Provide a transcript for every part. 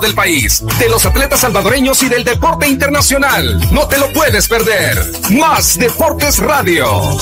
del país, de los atletas salvadoreños y del deporte internacional. No te lo puedes perder. Más Deportes Radio.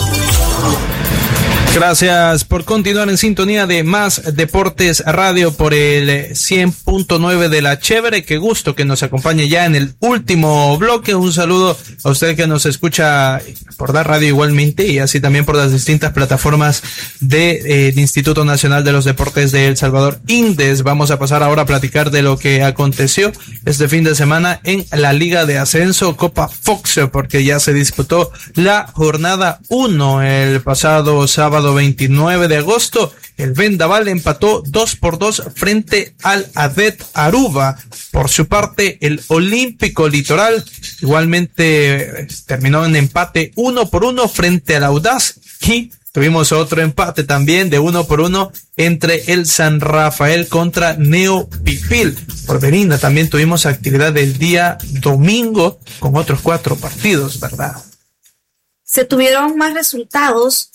Gracias por continuar en sintonía de Más Deportes Radio por el 100.9 de la Chévere. Qué gusto que nos acompañe ya en el último bloque. Un saludo a usted que nos escucha por la radio igualmente y así también por las distintas plataformas del Instituto Nacional de los Deportes de El Salvador, INDES. Vamos a pasar ahora a platicar de lo que aconteció este fin de semana en la Liga de Ascenso Copa Fox, porque ya se disputó la jornada 1 el pasado sábado 29 de agosto. El Vendaval empató 2-2 frente al Adet Aruba. Por su parte, el Olímpico Litoral igualmente terminó en empate 1-1 frente al Audaz, y tuvimos otro empate también de 1-1 entre el San Rafael contra Neo Pipil. Por Berina también tuvimos actividad del día domingo con otros 4 partidos, ¿verdad? Se tuvieron más resultados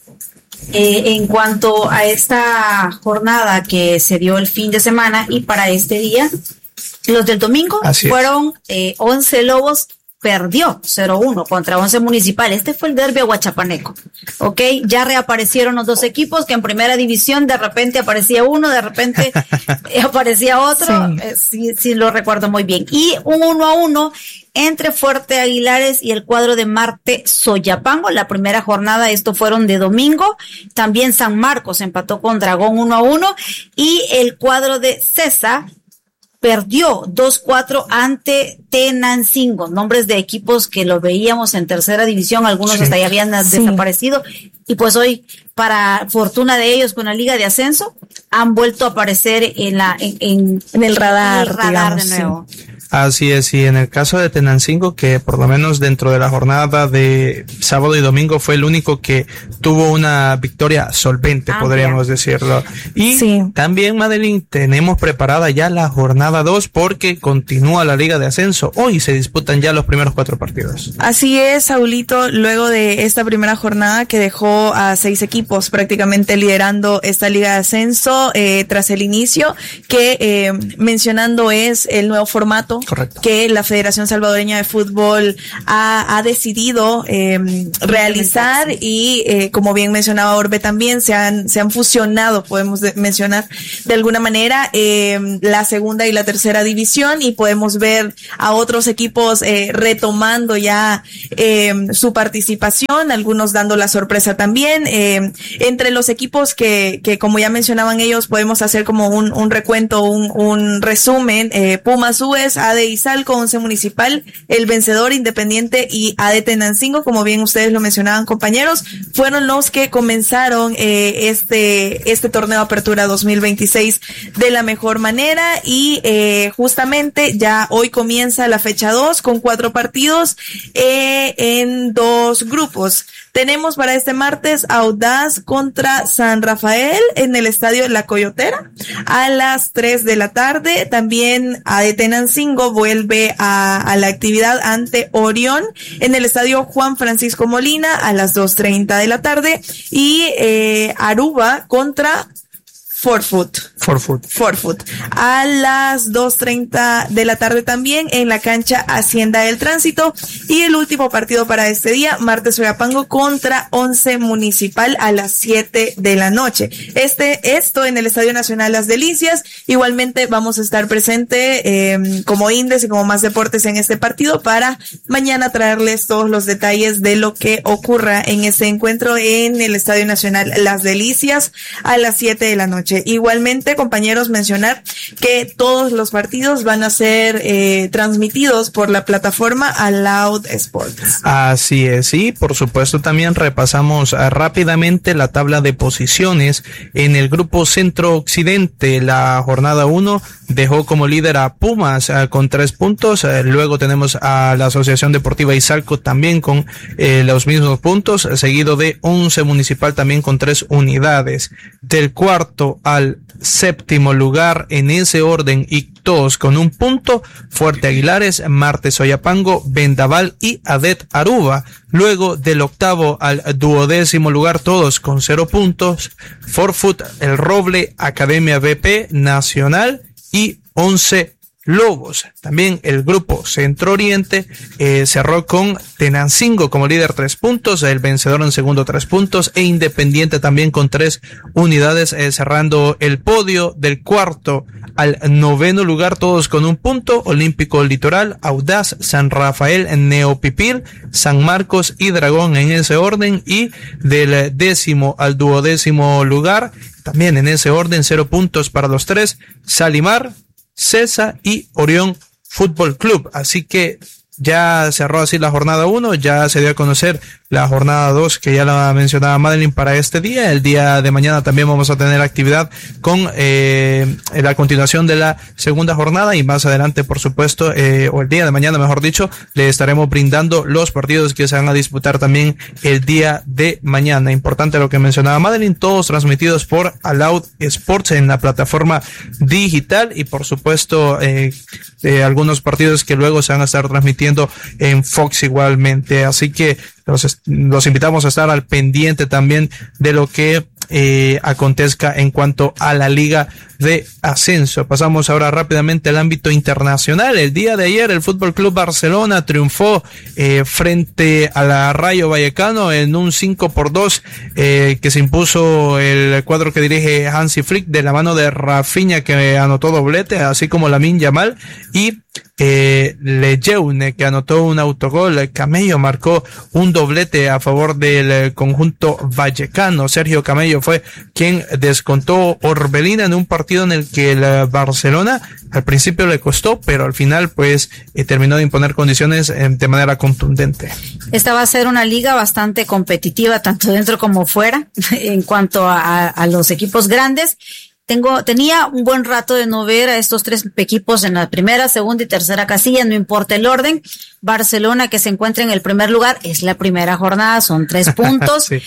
en cuanto a esta jornada que se dio el fin de semana, y para este día, los del domingo fueron 11 Lobos, perdió 0-1 contra 11 Municipal. Este fue el derbi aguachapaneco. Ok, ya reaparecieron los dos equipos que en primera división de repente aparecía uno, de repente aparecía otro, sí lo recuerdo muy bien. Y un 1-1 entre Fuerte Aguilares y el cuadro de Marte Soyapango. La primera jornada, esto fueron de domingo. También San Marcos empató con Dragón 1-1 y el cuadro de César perdió 2-4 ante Tenancingo, nombres de equipos que lo veíamos en tercera división, algunos hasta ya habían desaparecido, y pues hoy, para fortuna de ellos con la Liga de Ascenso, han vuelto a aparecer en el radar digamos, de nuevo. Sí. Así es, y en el caso de Tenancingo, que por lo menos dentro de la jornada de sábado y domingo fue el único que tuvo una victoria solvente, podríamos decirlo. Y también, Madeline, tenemos preparada ya la jornada 2 porque continúa la Liga de Ascenso. Hoy se disputan ya los primeros 4 partidos. Así es, Saulito, luego de esta primera jornada que dejó a 6 equipos prácticamente liderando esta Liga de Ascenso tras el inicio, que mencionando es el nuevo formato. Correcto. Que la Federación Salvadoreña de Fútbol ha decidido realizar y como bien mencionaba Orbe también, se han fusionado, podemos mencionar de alguna manera, la segunda y la tercera división, y podemos ver a otros equipos retomando ya su participación, algunos dando la sorpresa también. Entre los equipos que como ya mencionaban ellos, podemos hacer como un recuento, un resumen. Pumas Suez, AD Izalco, 11 Municipal, el Vencedor, Independiente y AD Tenancingo, como bien ustedes lo mencionaban, compañeros, fueron los que comenzaron este torneo Apertura 2026 de la mejor manera, y justamente ya hoy comienza la fecha 2 con 4 partidos en 2 grupos. Tenemos para este martes Audaz contra San Rafael en el estadio La Coyotera a las 3 de la tarde. También AD Tenancingo vuelve a la actividad ante Orión en el estadio Juan Francisco Molina a las 2:30 de la tarde. Y Aruba contra Forfoot a las 2:30 de la tarde también en la cancha Hacienda del Tránsito. Y el último partido para este día, martes Soyapango contra 11 Municipal a las 7 de la noche. Esto en el Estadio Nacional Las Delicias. Igualmente vamos a estar presente como INDES y como Más Deportes en este partido para mañana traerles todos los detalles de lo que ocurra en este encuentro en el Estadio Nacional Las Delicias a las 7 de la noche. Igualmente, compañeros, mencionar que todos los partidos van a ser transmitidos por la plataforma Aloud Sports. Así es, y por supuesto también repasamos rápidamente la tabla de posiciones en el grupo Centro-Occidente. La jornada 1 dejó como líder a Pumas con 3 puntos, luego tenemos a la Asociación Deportiva Izalco también con los mismos puntos, seguido de 11 Municipal también con 3 unidades. Del cuarto al séptimo lugar en ese orden y todos con 1 punto, Fuerte Aguilares, Marte Soyapango, Vendaval y Adet Aruba. Luego del octavo al 12º lugar, todos con 0 puntos, Forfoot, El Roble, Academia BP, Nacional y 11 Lobos. También el grupo Centro Oriente cerró con Tenancingo como líder 3 puntos, el vencedor en segundo 3 puntos e Independiente también con 3 unidades, cerrando el podio del cuarto al noveno lugar, todos con 1 punto. Olímpico Litoral, Audaz, San Rafael, Neopipil, San Marcos y Dragón en ese orden, y del 10º al 12º lugar, también en ese orden, 0 puntos para los 3, Salimar, Cesa y Orión Fútbol Club. Así que ya cerró así la jornada 1, ya se dio a conocer la jornada 2 que ya la mencionaba Madeline para este día. El día de mañana también vamos a tener actividad con la continuación de la segunda jornada, y más adelante, por supuesto, o el día de mañana mejor dicho, le estaremos brindando los partidos que se van a disputar también el día de mañana. Importante lo que mencionaba Madeline, todos transmitidos por Aloud Sports en la plataforma digital, y por supuesto algunos partidos que luego se van a estar transmitiendo en Fox igualmente. Así que los invitamos a estar al pendiente también de lo que acontezca en cuanto a la Liga de Ascenso. Pasamos ahora rápidamente al ámbito internacional. El día de ayer el Fútbol Club Barcelona triunfó frente a la Rayo Vallecano en un 5-2 que se impuso el cuadro que dirige Hansi Flick de la mano de Rafinha, que anotó doblete, así como Lamine Yamal, y Lejeune, que anotó un autogol. Camello marcó un doblete a favor del conjunto vallecano. Sergio Camello fue quien descontó Orbelina en un partido en el que el Barcelona al principio le costó, pero al final pues terminó de imponer condiciones de manera contundente. Esta va a ser una liga bastante competitiva, tanto dentro como fuera, en cuanto a los equipos grandes. Tenía un buen rato de no ver a estos 3 equipos en la primera, segunda y tercera casilla, no importa el orden. Barcelona, que se encuentra en el primer lugar, es la primera jornada, son 3 puntos. Sí.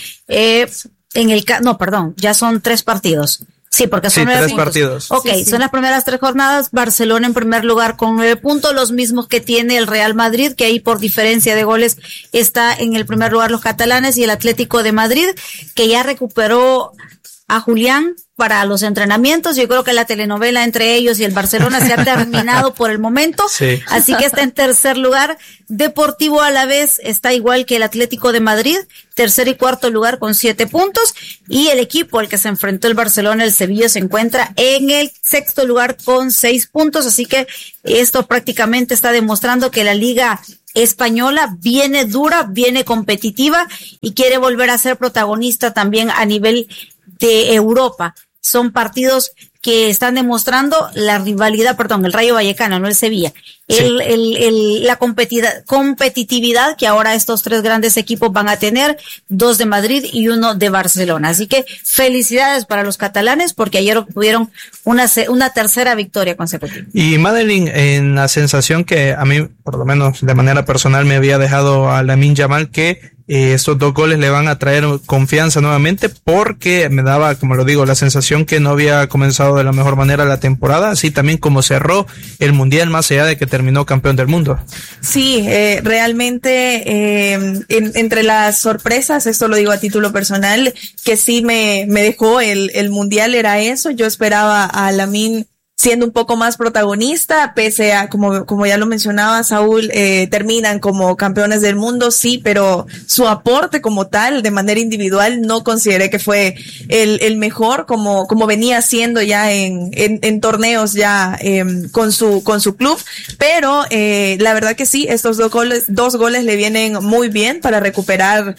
Ya son 3 partidos. Sí, porque son 9 puntos. Partidos. Ok, sí. Son las primeras 3 jornadas. Barcelona en primer lugar con 9 puntos, los mismos que tiene el Real Madrid, que ahí por diferencia de goles está en el primer lugar los catalanes, y el Atlético de Madrid, que ya recuperó a Julián para los entrenamientos. Yo creo que la telenovela entre ellos y el Barcelona se ha terminado por el momento. Sí. Así que está en tercer lugar. Deportivo Alavés está igual que el Atlético de Madrid, tercer y cuarto lugar con 7 puntos. Y el equipo al que se enfrentó el Barcelona, el Sevilla, se encuentra en el sexto lugar con 6 puntos. Así que esto prácticamente está demostrando que la Liga Española viene dura, viene competitiva y quiere volver a ser protagonista también a nivel de Europa. Son partidos que están demostrando la rivalidad, el Rayo Vallecano, no el Sevilla. Sí. La competitividad que ahora estos 3 grandes equipos van a tener, 2 de Madrid y 1 de Barcelona. Así que felicidades para los catalanes, porque ayer obtuvieron una tercera victoria consecutiva. Y Madeline, en la sensación que a mí, por lo menos de manera personal, me había dejado a Lamine Yamal, que estos 2 goles le van a traer confianza nuevamente, porque me daba, como lo digo, la sensación que no había comenzado de la mejor manera la temporada, así también como cerró el Mundial, más allá de que terminó campeón del mundo. Sí, realmente entre las sorpresas, esto lo digo a título personal, que sí me dejó el Mundial era eso. Yo esperaba a Lamine siendo un poco más protagonista, pese a, como ya lo mencionaba Saúl, terminan como campeones del mundo, sí, pero su aporte como tal, de manera individual, no consideré que fue el mejor, como venía siendo ya en torneos ya, con su club, pero, la verdad que sí, estos 2 goles le vienen muy bien para recuperar,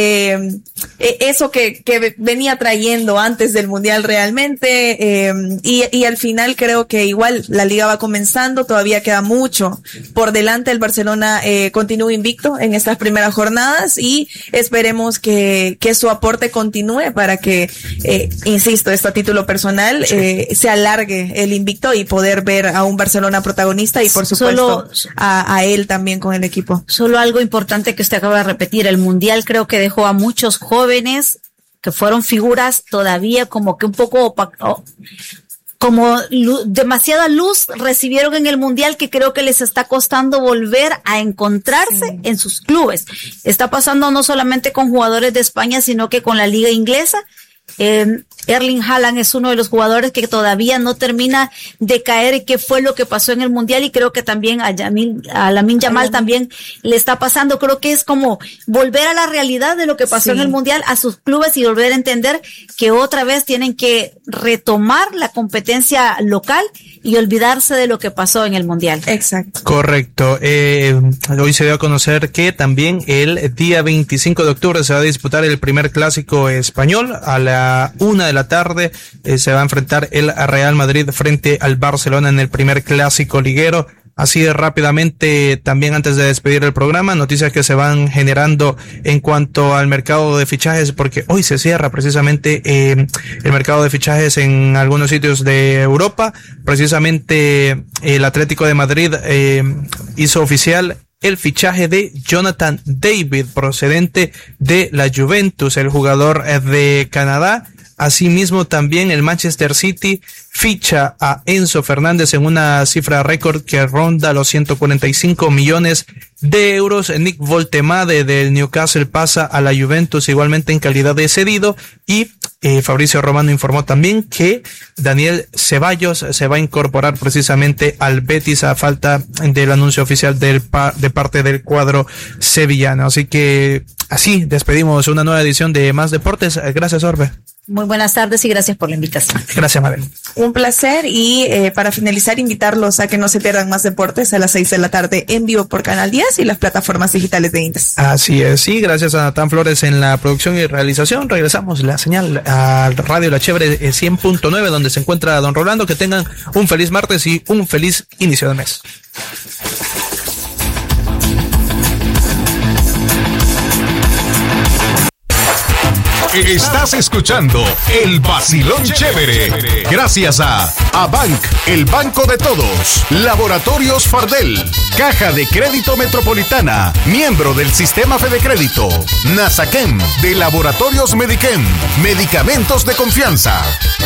eso que venía trayendo antes del Mundial realmente, y al final creo que igual la liga va comenzando, todavía queda mucho por delante. El Barcelona continúa invicto en estas primeras jornadas y esperemos que su aporte continúe para que, insisto, esto a título personal, se alargue el invicto y poder ver a un Barcelona protagonista y por supuesto a él también con el equipo. Solo algo importante que usted acaba de repetir, el Mundial creo que dejó a muchos jóvenes que fueron figuras todavía como que un poco como demasiada luz recibieron en el Mundial, que creo que les está costando volver a encontrarse en sus clubes. Está pasando no solamente con jugadores de España, sino que con la liga inglesa, Erling Haaland es uno de los jugadores que todavía no termina de caer qué fue lo que pasó en el Mundial, y creo que también a Lamine Yamal también le está pasando. Creo que es como volver a la realidad de lo que pasó en el Mundial a sus clubes y volver a entender que otra vez tienen que retomar la competencia local y olvidarse de lo que pasó en el Mundial. Exacto. Correcto. Hoy se dio a conocer que también el día 25 de octubre se va a disputar el primer clásico español. A la 1 de la tarde se va a enfrentar el Real Madrid frente al Barcelona en el primer clásico liguero. Así de rápidamente, también antes de despedir el programa, noticias que se van generando en cuanto al mercado de fichajes, porque hoy se cierra precisamente el mercado de fichajes en algunos sitios de Europa. Precisamente el Atlético de Madrid hizo oficial el fichaje de Jonathan David, procedente de la Juventus, el jugador de Canadá. Asimismo, también el Manchester City ficha a Enzo Fernández en una cifra récord que ronda los 145 millones de euros. Nick Voltemade del Newcastle pasa a la Juventus igualmente en calidad de cedido, y Fabrizio Romano informó también que Daniel Ceballos se va a incorporar precisamente al Betis a falta del anuncio oficial de parte del cuadro sevillano. Así que así despedimos una nueva edición de Más Deportes. Gracias, Orbe. Muy buenas tardes y gracias por la invitación. Gracias, Mabel. Un placer, y para finalizar, invitarlos a que no se pierdan Más Deportes a las 6 de la tarde en vivo por Canal 10 y las plataformas digitales de Indes. Así es, sí, gracias a Natán Flores en la producción y realización. Regresamos la señal a Radio La Chévere 100.9, donde se encuentra don Rolando. Que tengan un feliz martes y un feliz inicio de mes. Estás escuchando El Vacilón Chévere. Gracias a Abanc, el banco de todos. Laboratorios Fardel. Caja de Crédito Metropolitana. Miembro del Sistema Fedecrédito. Nasaquem, de Laboratorios Medichem. Medicamentos de confianza.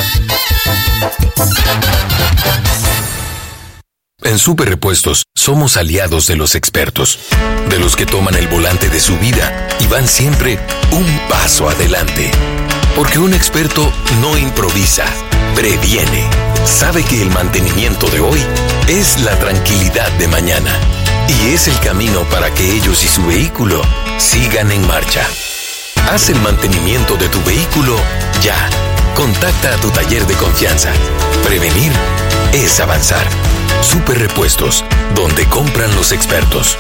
En Super Repuestos somos aliados de los expertos, de los que toman el volante de su vida y van siempre un paso adelante. Porque un experto no improvisa, previene. Sabe que el mantenimiento de hoy es la tranquilidad de mañana y es el camino para que ellos y su vehículo sigan en marcha. Haz el mantenimiento de tu vehículo ya. Contacta a tu taller de confianza. Prevenir es avanzar. Super Repuestos, donde compran los expertos.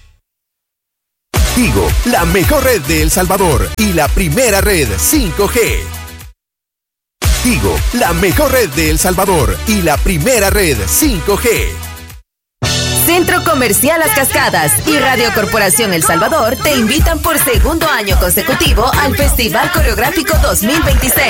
Tigo, la mejor red de El Salvador y la primera red 5G. Tigo, la mejor red de El Salvador y la primera red 5G. Centro Comercial Las Cascadas y Radio Corporación El Salvador te invitan por segundo año consecutivo al Festival Coreográfico 2026.